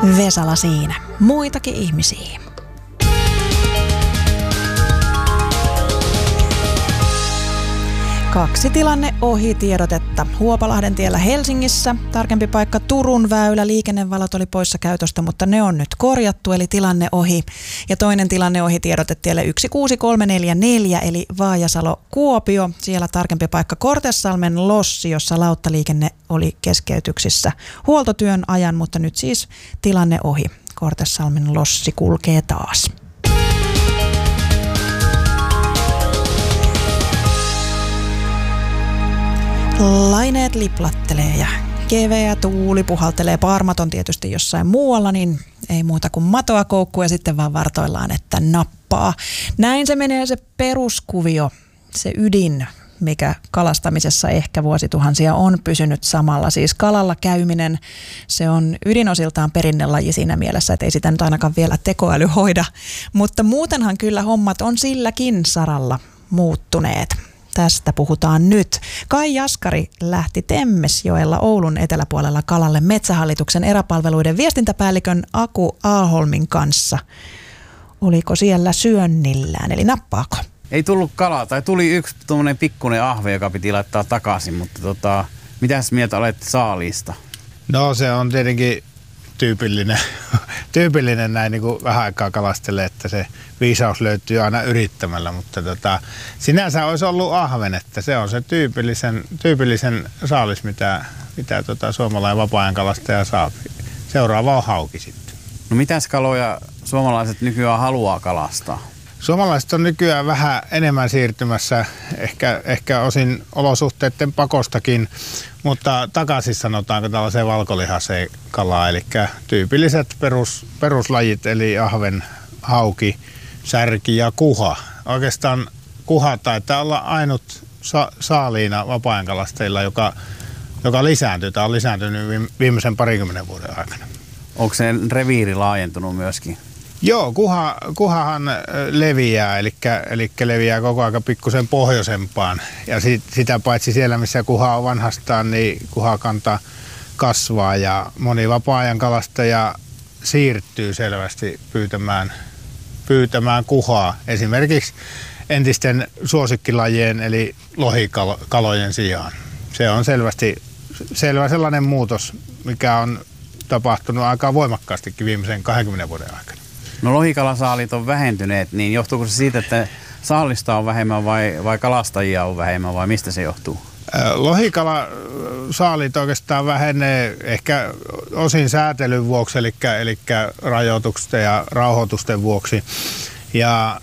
Vesala siinä. Muitakin ihmisiä. Kaksi tilanne ohi -tiedotetta. Huopalahden tiellä Helsingissä. Tarkempi paikka Turun väylä. Liikennevalot oli poissa käytöstä, mutta ne on nyt korjattu, eli tilanne ohi. Ja toinen tilanne ohi -tiedote tielle 16344, eli Vaajasalo-Kuopio. Siellä tarkempi paikka Kortesalmen lossi, jossa lauttaliikenne oli keskeytyksissä huoltotyön ajan, mutta nyt siis tilanne ohi. Kortesalmen lossi kulkee taas. Laineet liplattelee ja keveä tuuli puhaltelee. Parmat on tietysti jossain muualla, niin ei muuta kuin matoa koukkuun ja sitten vaan vartoillaan, että nappaa. Näin se menee se peruskuvio, se ydin, mikä kalastamisessa ehkä vuosituhansia on pysynyt samalla. Siis kalalla käyminen, se on ydinosiltaan perinnelaji siinä mielessä, että ei sitä nyt ainakaan vielä tekoäly hoida. Mutta muutenhan kyllä hommat on silläkin saralla muuttuneet. Tästä puhutaan nyt. Kai Jaskari lähti Temmesjoella Oulun eteläpuolella kalalle Metsähallituksen eräpalveluiden viestintäpäällikön Aku Alholmin kanssa. Oliko siellä syönnillään, eli nappaako? Ei tullut kalaa, tai tuli yksi tuommoinen pikkuinen ahve, joka piti laittaa takaisin, mutta mitäs mieltä olet saaliista? No se on tietenkin tyypillinen näin niin kuin vähän aikaa kalastelee, että se viisaus löytyy aina yrittämällä, mutta sinänsä olisi ollut ahven, että se on se tyypillisen saalis, mitä suomalainen vapaa-ajan kalastaja saa. Seuraava on hauki sitten. No mitäs kaloja suomalaiset nykyään haluaa kalastaa? Suomalaiset on nykyään vähän enemmän siirtymässä, ehkä osin olosuhteiden pakostakin, mutta takaisin sanotaanko tällaiseen valkolihaseen kalaa, eli tyypilliset peruslajit, eli ahven, hauki, särki ja kuha. Oikeastaan kuha taitaa olla ainut saaliina vapaa-ajan kalastajilla, joka lisääntyy. Tämä on lisääntynyt viimeisen 20 vuoden aikana. Onko se reviiri laajentunut myöskin? Joo, kuhahan leviää, eli leviää koko ajan pikkusen pohjoisempaan. Ja sitä paitsi siellä, missä kuha on vanhastaan, niin kuhakanta kasvaa ja moni vapaa-ajan kalastaja siirtyy selvästi pyytämään kuhaa. Esimerkiksi entisten suosikkilajien eli lohikalojen sijaan. Se on selvä sellainen muutos, mikä on tapahtunut aika voimakkaastikin viimeisen 20 vuoden aikana. No lohikalasaalit on vähentyneet, niin johtuuko se siitä, että saalista on vähemmän vai kalastajia on vähemmän vai mistä se johtuu? Lohikalasaalit oikeastaan vähenee ehkä osin säätelyn vuoksi, eli rajoitusten ja rauhoitusten vuoksi. Ja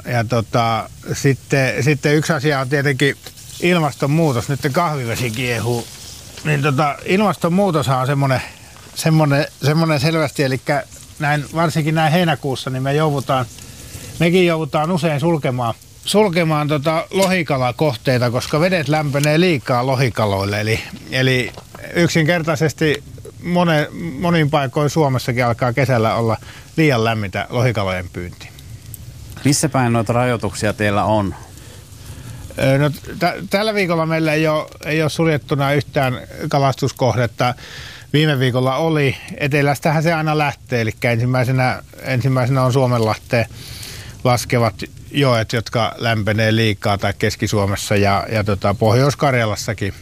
sitten yksi asia on tietenkin ilmastonmuutos. Nyt kahvivesi kiehuu. Niin ilmastonmuutoshan on semmoinen selvästi, eli varsinkin näin heinäkuussa, niin mekin joudutaan usein sulkemaan lohikalakohteita, koska vedet lämpenee liikaa lohikaloille. Eli yksinkertaisesti monin paikoin Suomessakin alkaa kesällä olla liian lämmintä lohikalojen pyynti. Missä päin noita rajoituksia teillä on? No, tällä viikolla meillä ei ole suljettuna yhtään kalastuskohdetta. Viime viikolla oli. Etelästähän se aina lähtee, eli ensimmäisenä on Suomenlahteen laskevat joet, jotka lämpenee liikaa, tai Keski-Suomessa ja Pohjois-Karjalassakin.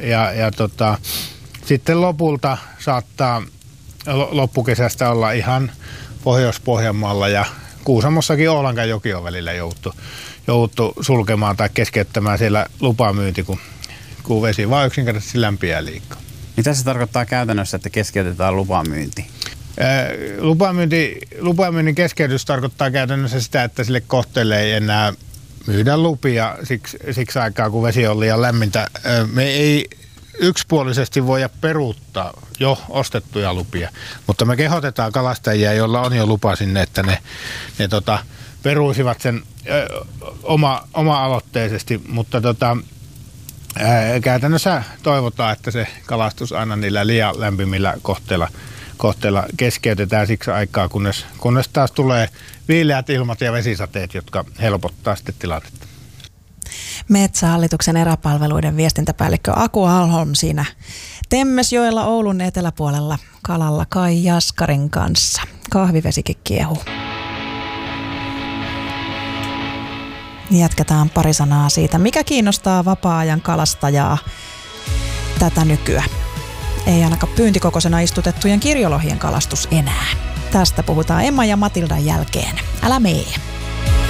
Sitten lopulta saattaa loppukesästä olla ihan Pohjois-Pohjanmaalla ja Kuusamossakin Oulangan joki on välillä jouduttu sulkemaan tai keskeyttämään siellä lupamyynti, kun vesi vaan yksinkertaisesti lämpiää liikaa. Mitä se tarkoittaa käytännössä, että keskeytetään lupamyynti? Lupamyynnin keskeytys tarkoittaa käytännössä sitä, että sille kohteelle ei enää myydä lupia siksi aikaa, kun vesi on liian lämmintä. Me ei yksipuolisesti voida peruuttaa jo ostettuja lupia, mutta me kehotetaan kalastajia, joilla on jo lupa sinne, että ne peruisivat sen oma-aloitteisesti, mutta käytännössä toivotaan, että se kalastus aina niillä liian lämpimillä kohteilla keskeytetään siksi aikaa, kunnes taas tulee viileät ilmat ja vesisateet, jotka helpottaa sitten tilannetta. Metsähallituksen eräpalveluiden viestintäpäällikkö Aku Alholm siinä Temmesjoella Oulun eteläpuolella kalalla Kai Jaskarin kanssa. Kahvivesikin kiehuu. Jatketaan pari sanaa siitä, mikä kiinnostaa vapaa-ajan kalastajaa tätä nykyä. Ei ainakaan pyyntikokoisena istutettujen kirjolohien kalastus enää. Tästä puhutaan Emma ja Matildan jälkeen. Älä mee!